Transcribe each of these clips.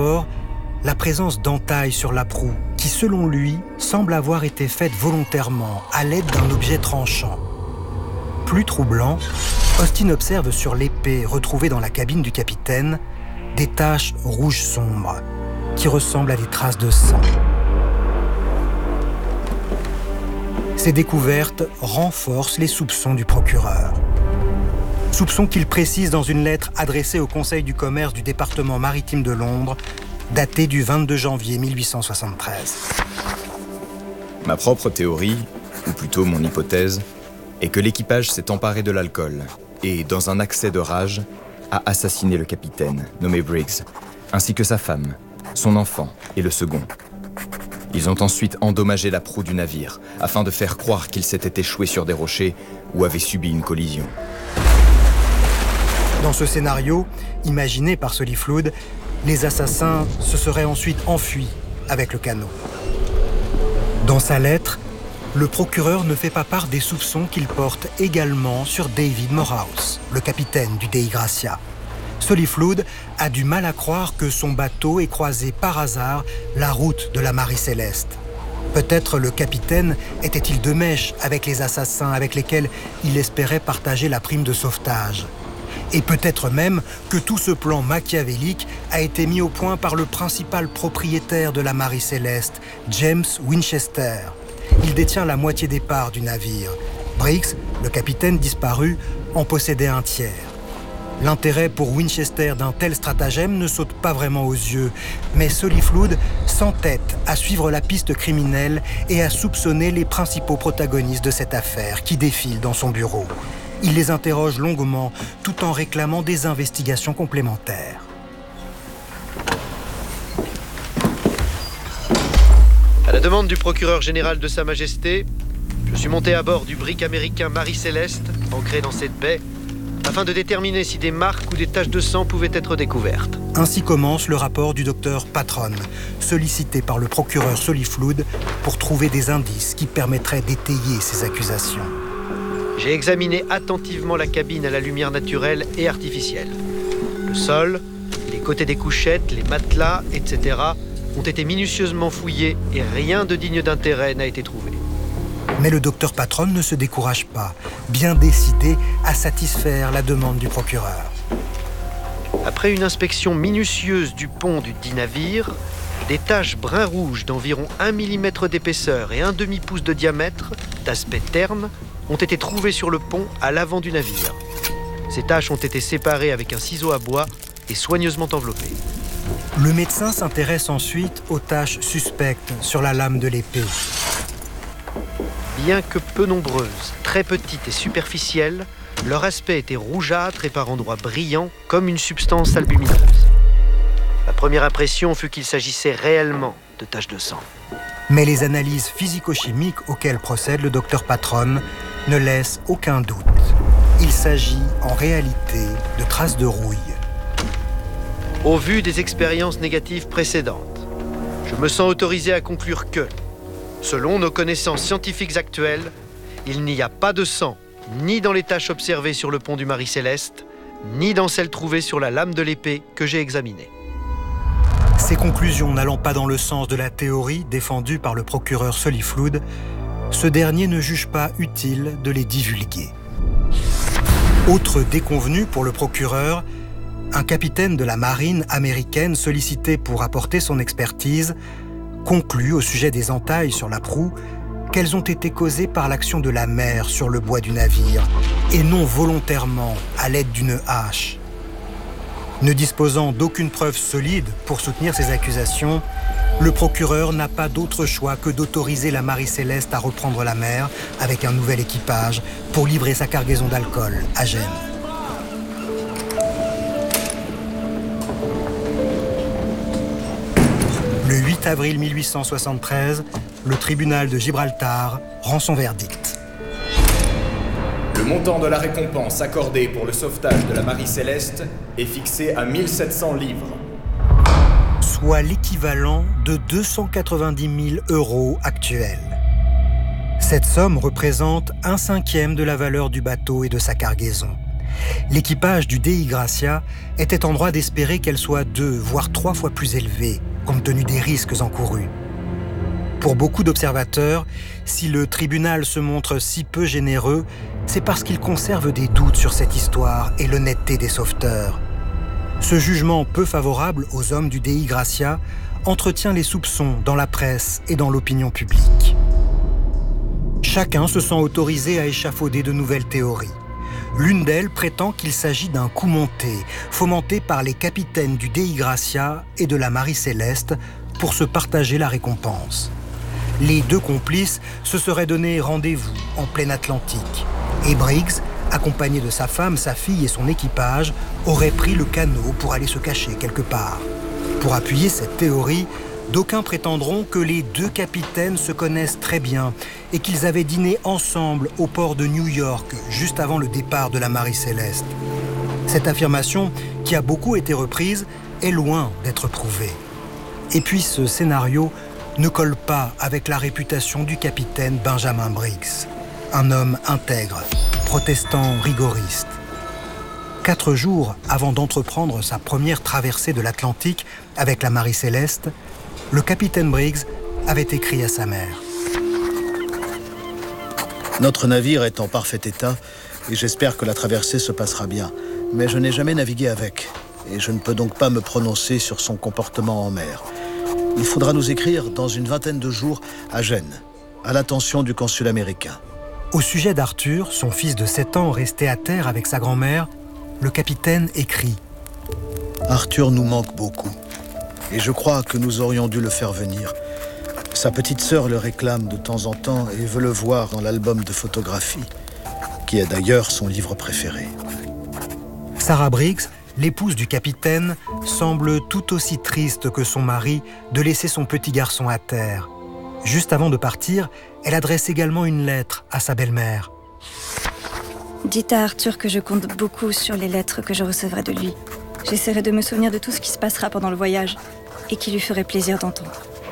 d'abord la présence d'entailles sur la proue, qui selon lui semble avoir été faite volontairement à l'aide d'un objet tranchant. Plus troublant, Austin observe sur l'épée retrouvée dans la cabine du capitaine des taches rouges sombres qui ressemblent à des traces de sang. Ces découvertes renforcent les soupçons du procureur. Soupçons qu'il précise dans une lettre adressée au Conseil du commerce du département maritime de Londres, datée du 22 janvier 1873. Ma propre théorie, ou plutôt mon hypothèse, est que l'équipage s'est emparé de l'alcool et, dans un accès de rage, a assassiné le capitaine, nommé Briggs, ainsi que sa femme, son enfant et le second. Ils ont ensuite endommagé la proue du navire, afin de faire croire qu'il s'était échoué sur des rochers ou avait subi une collision. Dans ce scénario, imaginé par Solly Flood, les assassins se seraient ensuite enfuis avec le canot. Dans sa lettre, le procureur ne fait pas part des soupçons qu'il porte également sur David Morehouse, le capitaine du Dei Gracia. Solly Flood a du mal à croire que son bateau ait croisé par hasard la route de la Marie Céleste. Peut-être le capitaine était-il de mèche avec les assassins avec lesquels il espérait partager la prime de sauvetage. Et peut-être même que tout ce plan machiavélique a été mis au point par le principal propriétaire de la Marie Céleste, James Winchester. Il détient la moitié des parts du navire. Briggs, le capitaine disparu, en possédait un tiers. L'intérêt pour Winchester d'un tel stratagème ne saute pas vraiment aux yeux, mais Solly Flood s'entête à suivre la piste criminelle et à soupçonner les principaux protagonistes de cette affaire qui défilent dans son bureau. Il les interroge longuement, tout en réclamant des investigations complémentaires. À la demande du procureur général de Sa Majesté, je suis monté à bord du brick américain Marie Céleste, ancré dans cette baie, afin de déterminer si des marques ou des taches de sang pouvaient être découvertes. Ainsi commence le rapport du docteur Patron, sollicité par le procureur Solly Flood pour trouver des indices qui permettraient d'étayer ces accusations. J'ai examiné attentivement la cabine à la lumière naturelle et artificielle. Le sol, les côtés des couchettes, les matelas, etc. ont été minutieusement fouillés et rien de digne d'intérêt n'a été trouvé. Mais le docteur Patron ne se décourage pas, bien décidé à satisfaire la demande du procureur. Après une inspection minutieuse du pont du dit navire, des taches brun-rouge d'environ 1 mm d'épaisseur et 1/2 pouce de diamètre, d'aspect terne, ont été trouvées sur le pont à l'avant du navire. Ces taches ont été séparées avec un ciseau à bois et soigneusement enveloppées. Le médecin s'intéresse ensuite aux taches suspectes sur la lame de l'épée. Bien que peu nombreuses, très petites et superficielles, leur aspect était rougeâtre et par endroits brillant comme une substance albumineuse. La première impression fut qu'il s'agissait réellement de taches de sang. Mais les analyses physico-chimiques auxquelles procède le docteur Patron ne laissent aucun doute. Il s'agit en réalité de traces de rouille. Au vu des expériences négatives précédentes, je me sens autorisé à conclure que, selon nos connaissances scientifiques actuelles, il n'y a pas de sang, ni dans les taches observées sur le pont du Marie Céleste, ni dans celles trouvées sur la lame de l'épée que j'ai examinée. Ces conclusions n'allant pas dans le sens de la théorie défendue par le procureur Solly Flood, ce dernier ne juge pas utile de les divulguer. Autre déconvenu pour le procureur, un capitaine de la marine américaine sollicité pour apporter son expertise conclut au sujet des entailles sur la proue qu'elles ont été causées par l'action de la mer sur le bois du navire et non volontairement à l'aide d'une hache. Ne disposant d'aucune preuve solide pour soutenir ces accusations, le procureur n'a pas d'autre choix que d'autoriser la Marie Céleste à reprendre la mer avec un nouvel équipage pour livrer sa cargaison d'alcool à Gênes. Le 8 avril 1873, le tribunal de Gibraltar rend son verdict. Le montant de la récompense accordée pour le sauvetage de la Marie Céleste est fixé à 1700 livres. Soit l'équivalent de 290 000 € actuels. Cette somme représente 1/5 de la valeur du bateau et de sa cargaison. L'équipage du Dei Gracia était en droit d'espérer qu'elle soit 2, voire 3 fois plus élevée, compte tenu des risques encourus. Pour beaucoup d'observateurs, si le tribunal se montre si peu généreux, c'est parce qu'il conserve des doutes sur cette histoire et l'honnêteté des sauveteurs. Ce jugement peu favorable aux hommes du Dei Gracia entretient les soupçons dans la presse et dans l'opinion publique. Chacun se sent autorisé à échafauder de nouvelles théories. L'une d'elles prétend qu'il s'agit d'un coup monté, fomenté par les capitaines du Dei Gracia et de la Marie Céleste pour se partager la récompense. Les 2 complices se seraient donné rendez-vous en pleine Atlantique. Et Briggs, accompagné de sa femme, sa fille et son équipage, aurait pris le canot pour aller se cacher quelque part. Pour appuyer cette théorie, d'aucuns prétendront que les 2 capitaines se connaissent très bien et qu'ils avaient dîné ensemble au port de New York juste avant le départ de la Marie Céleste. Cette affirmation, qui a beaucoup été reprise, est loin d'être prouvée. Et puis ce scénario ne colle pas avec la réputation du capitaine Benjamin Briggs, un homme intègre, protestant rigoriste. 4 jours avant d'entreprendre sa première traversée de l'Atlantique avec la Marie Céleste, le capitaine Briggs avait écrit à sa mère. Notre navire est en parfait état et j'espère que la traversée se passera bien. Mais je n'ai jamais navigué avec et je ne peux donc pas me prononcer sur son comportement en mer. Il faudra nous écrire dans une 20aine de jours à Gênes, à l'attention du consul américain. Au sujet d'Arthur, son fils de 7 ans resté à terre avec sa grand-mère, le capitaine écrit « Arthur nous manque beaucoup. Et je crois que nous aurions dû le faire venir. Sa petite sœur le réclame de temps en temps et veut le voir dans l'album de photographie, qui est d'ailleurs son livre préféré. » Sarah Briggs, l'épouse du capitaine, semble tout aussi triste que son mari de laisser son petit garçon à terre. Juste avant de partir, elle adresse également une lettre à sa belle-mère. Dites à Arthur que je compte beaucoup sur les lettres que je recevrai de lui. J'essaierai de me souvenir de tout ce qui se passera pendant le voyage et qui lui ferait plaisir d'entendre.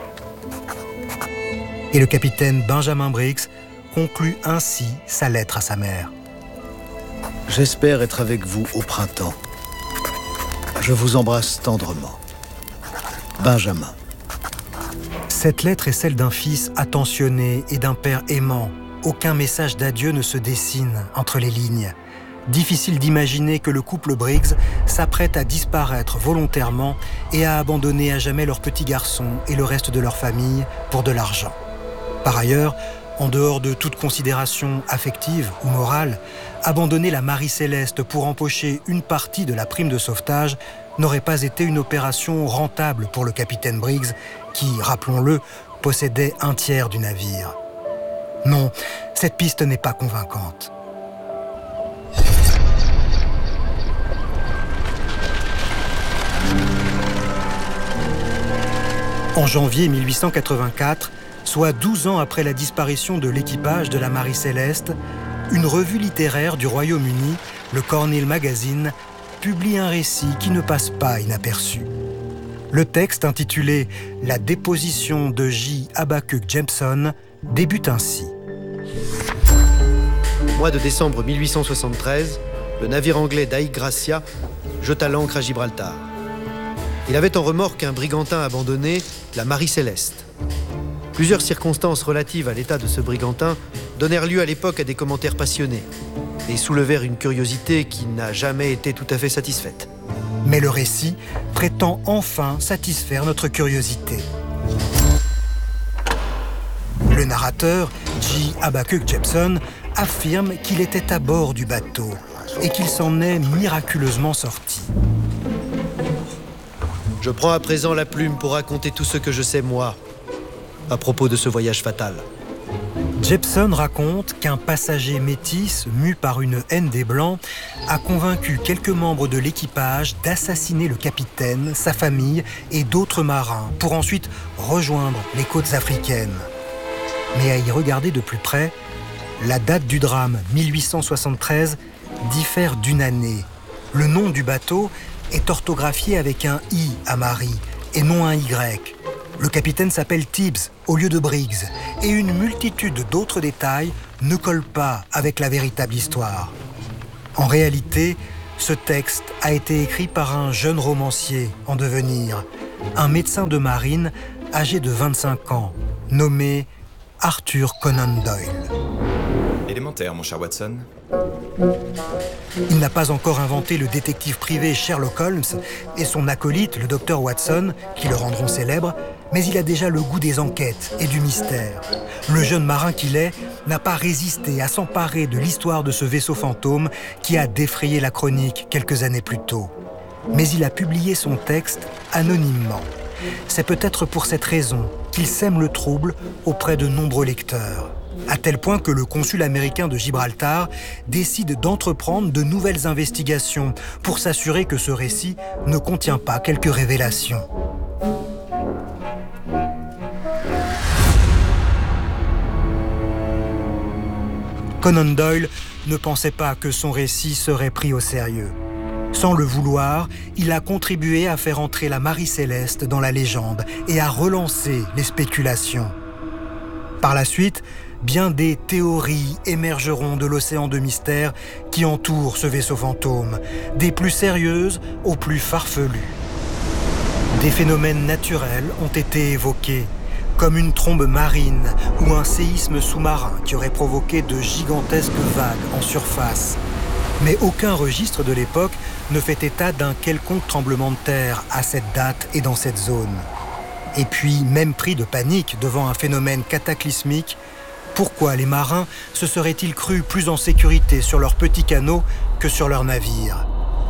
Et le capitaine Benjamin Briggs conclut ainsi sa lettre à sa mère. J'espère être avec vous au printemps. Je vous embrasse tendrement. Benjamin. Cette lettre est celle d'un fils attentionné et d'un père aimant. Aucun message d'adieu ne se dessine entre les lignes. Difficile d'imaginer que le couple Briggs s'apprête à disparaître volontairement et à abandonner à jamais leur petit garçon et le reste de leur famille pour de l'argent. Par ailleurs, en dehors de toute considération affective ou morale, abandonner la Marie Céleste pour empocher une partie de la prime de sauvetage n'aurait pas été une opération rentable pour le capitaine Briggs qui, rappelons-le, possédait 1/3 du navire. Non, cette piste n'est pas convaincante. En janvier 1884, soit 12 ans après la disparition de l'équipage de la Marie Céleste, une revue littéraire du Royaume-Uni, le Cornhill Magazine, publie un récit qui ne passe pas inaperçu. Le texte, intitulé « La déposition de J. Habakkuk Jepson » débute ainsi. Au mois de décembre 1873, le navire anglais Dei Gracia jeta l'ancre à Gibraltar. Il avait en remorque un brigantin abandonné, la Marie Céleste. Plusieurs circonstances relatives à l'état de ce brigantin donnèrent lieu à l'époque à des commentaires passionnés et soulevèrent une curiosité qui n'a jamais été tout à fait satisfaite. Mais le récit prétend enfin satisfaire notre curiosité. Le narrateur, J. Habakkuk Jepson, affirme qu'il était à bord du bateau et qu'il s'en est miraculeusement sorti. Je prends à présent la plume pour raconter tout ce que je sais, moi, à propos de ce voyage fatal. Jepson raconte qu'un passager métis, mu par une haine des Blancs, a convaincu quelques membres de l'équipage d'assassiner le capitaine, sa famille et d'autres marins pour ensuite rejoindre les côtes africaines. Mais à y regarder de plus près, la date du drame, 1873, diffère d'une année. Le nom du bateau est orthographié avec un « i » à Marie et non un « y ». Le capitaine s'appelle Tibbs au lieu de Briggs et une multitude d'autres détails ne collent pas avec la véritable histoire. En réalité, ce texte a été écrit par un jeune romancier en devenir, un médecin de marine âgé de 25 ans, nommé Arthur Conan Doyle. Élémentaire, mon cher Watson. Il n'a pas encore inventé le détective privé Sherlock Holmes et son acolyte, le docteur Watson, qui le rendront célèbre, mais il a déjà le goût des enquêtes et du mystère. Le jeune marin qu'il est n'a pas résisté à s'emparer de l'histoire de ce vaisseau fantôme qui a défrayé la chronique quelques années plus tôt. Mais il a publié son texte anonymement. C'est peut-être pour cette raison qu'il sème le trouble auprès de nombreux lecteurs. À tel point que le consul américain de Gibraltar décide d'entreprendre de nouvelles investigations pour s'assurer que ce récit ne contient pas quelques révélations. Conan Doyle ne pensait pas que son récit serait pris au sérieux. Sans le vouloir, il a contribué à faire entrer la Marie Céleste dans la légende et à relancer les spéculations. Par la suite, bien des théories émergeront de l'océan de mystère qui entoure ce vaisseau fantôme, des plus sérieuses aux plus farfelues. Des phénomènes naturels ont été évoqués, comme une trombe marine ou un séisme sous-marin qui aurait provoqué de gigantesques vagues en surface. Mais aucun registre de l'époque ne fait état d'un quelconque tremblement de terre à cette date et dans cette zone. Et puis, même pris de panique devant un phénomène cataclysmique, pourquoi les marins se seraient-ils crus plus en sécurité sur leur petit canot que sur leur navire ?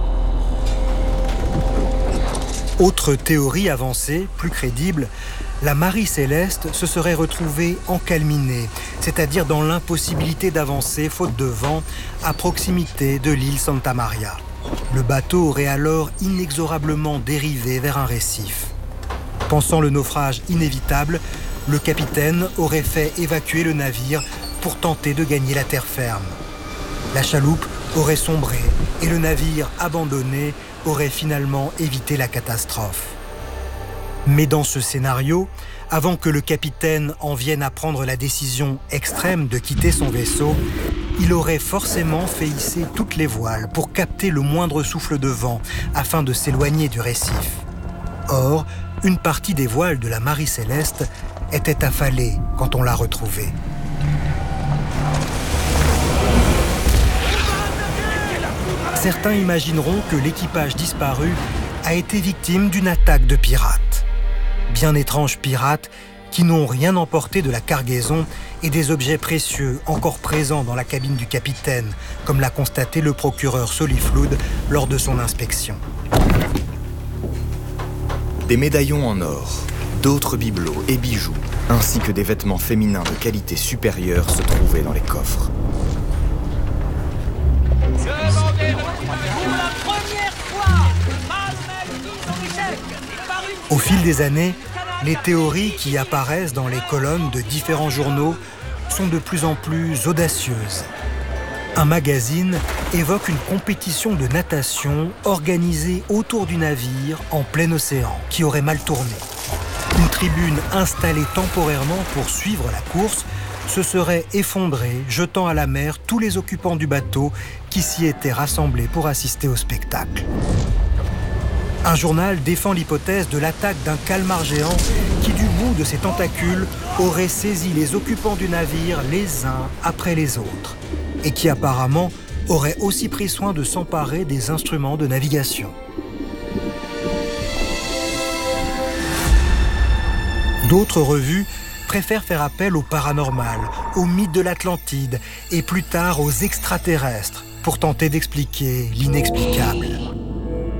Autre théorie avancée, plus crédible, la Marie Céleste se serait retrouvée encalminée, c'est-à-dire dans l'impossibilité d'avancer, faute de vent, à proximité de l'île Santa Maria. Le bateau aurait alors inexorablement dérivé vers un récif. Pensant le naufrage inévitable, le capitaine aurait fait évacuer le navire pour tenter de gagner la terre ferme. La chaloupe aurait sombré et le navire abandonné aurait finalement évité la catastrophe. Mais dans ce scénario, avant que le capitaine en vienne à prendre la décision extrême de quitter son vaisseau, il aurait forcément fait hisser toutes les voiles pour capter le moindre souffle de vent afin de s'éloigner du récif. Or, une partie des voiles de la Marie Céleste était affalée quand on l'a retrouvée. Certains imagineront que l'équipage disparu a été victime d'une attaque de pirates. Bien étranges pirates qui n'ont rien emporté de la cargaison et des objets précieux encore présents dans la cabine du capitaine, comme l'a constaté le procureur Soliflood lors de son inspection. Des médaillons en or, d'autres bibelots et bijoux, ainsi que des vêtements féminins de qualité supérieure se trouvaient dans les coffres. Au fil des années, les théories qui apparaissent dans les colonnes de différents journaux sont de plus en plus audacieuses. Un magazine évoque une compétition de natation organisée autour du navire en plein océan qui aurait mal tourné. Une tribune installée temporairement pour suivre la course se serait effondrée, jetant à la mer tous les occupants du bateau qui s'y étaient rassemblés pour assister au spectacle. Un journal défend l'hypothèse de l'attaque d'un calmar géant qui, du bout de ses tentacules, aurait saisi les occupants du navire les uns après les autres et qui apparemment aurait aussi pris soin de s'emparer des instruments de navigation. D'autres revues préfèrent faire appel au paranormal, aux mythes de l'Atlantide et plus tard aux extraterrestres pour tenter d'expliquer l'inexplicable.